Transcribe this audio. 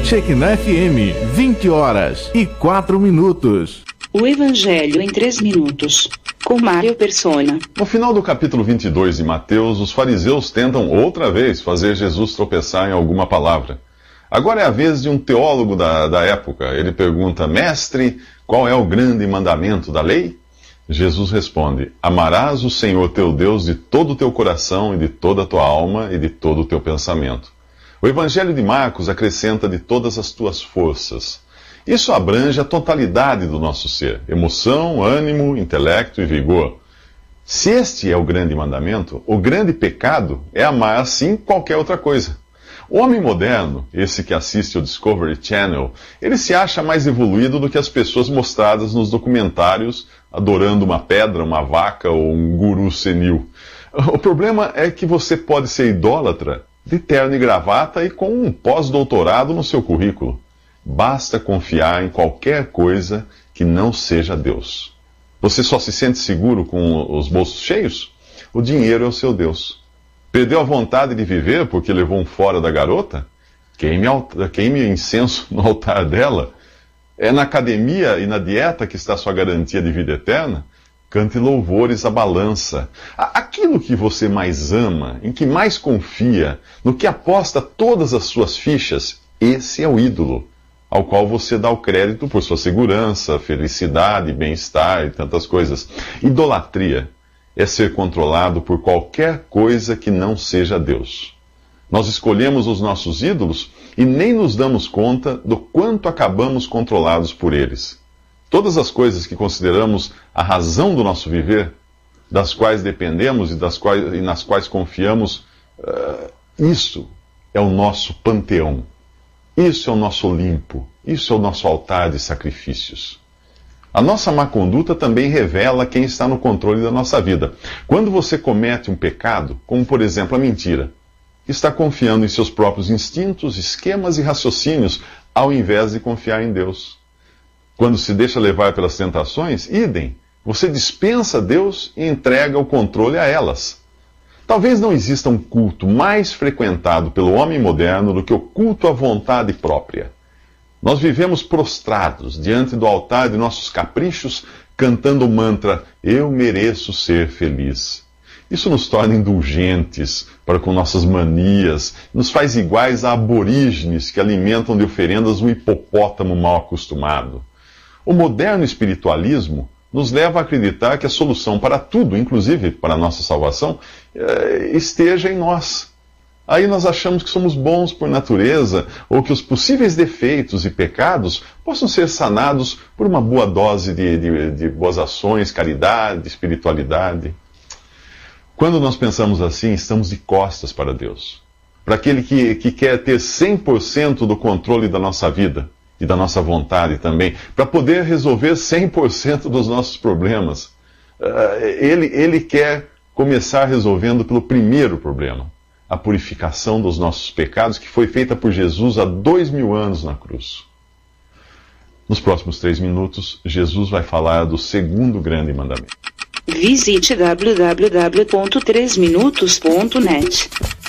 Shekinah FM, 20 horas e 4 minutos. O Evangelho em 3 minutos, com Mário Persona. No final do capítulo 22 de Mateus, os fariseus tentam outra vez fazer Jesus tropeçar em alguma palavra. Agora é a vez de um teólogo da época. Ele pergunta: Mestre, qual é o grande mandamento da lei? Jesus responde: Amarás o Senhor teu Deus de todo o teu coração e de toda a tua alma e de todo o teu pensamento. O Evangelho de Marcos acrescenta de todas as tuas forças. Isso abrange a totalidade do nosso ser: emoção, ânimo, intelecto e vigor. Se este é o grande mandamento, o grande pecado é amar assim qualquer outra coisa. O homem moderno, esse que assiste o Discovery Channel, ele se acha mais evoluído do que as pessoas mostradas nos documentários adorando uma pedra, uma vaca ou um guru senil. O problema é que você pode ser idólatra de terno e gravata e com um pós-doutorado no seu currículo. Basta confiar em qualquer coisa que não seja Deus. Você só se sente seguro com os bolsos cheios? O dinheiro é o seu Deus. Perdeu a vontade de viver porque levou um fora da garota? Queime incenso no altar dela? É na academia e na dieta que está sua garantia de vida eterna? Cante louvores à balança. Aquilo que você mais ama, em que mais confia, no que aposta todas as suas fichas, esse é o ídolo, ao qual você dá o crédito por sua segurança, felicidade, bem-estar e tantas coisas. Idolatria é ser controlado por qualquer coisa que não seja Deus. Nós escolhemos os nossos ídolos e nem nos damos conta do quanto acabamos controlados por eles. Todas as coisas que consideramos a razão do nosso viver, das quais dependemos e nas quais confiamos, isso é o nosso panteão. Isso é o nosso Olimpo. Isso é o nosso altar de sacrifícios. A nossa má conduta também revela quem está no controle da nossa vida. Quando você comete um pecado, como por exemplo a mentira, está confiando em seus próprios instintos, esquemas e raciocínios, ao invés de confiar em Deus. Quando se deixa levar pelas tentações, idem, você dispensa Deus e entrega o controle a elas. Talvez não exista um culto mais frequentado pelo homem moderno do que o culto à vontade própria. Nós vivemos prostrados diante do altar de nossos caprichos, cantando o mantra: eu mereço ser feliz. Isso nos torna indulgentes para com nossas manias, nos faz iguais a aborígenes que alimentam de oferendas um hipopótamo mal acostumado. O moderno espiritualismo nos leva a acreditar que a solução para tudo, inclusive para a nossa salvação, esteja em nós. Aí nós achamos que somos bons por natureza, ou que os possíveis defeitos e pecados possam ser sanados por uma boa dose de boas ações, caridade, espiritualidade. Quando nós pensamos assim, estamos de costas para Deus. Para aquele que quer ter 100% do controle da nossa vida e da nossa vontade também, para poder resolver 100% dos nossos problemas. Ele quer começar resolvendo pelo primeiro problema, a purificação dos nossos pecados, que foi feita por Jesus há 2000 anos na cruz. Nos próximos 3 minutos, Jesus vai falar do segundo grande mandamento. Visite www.3minutos.net.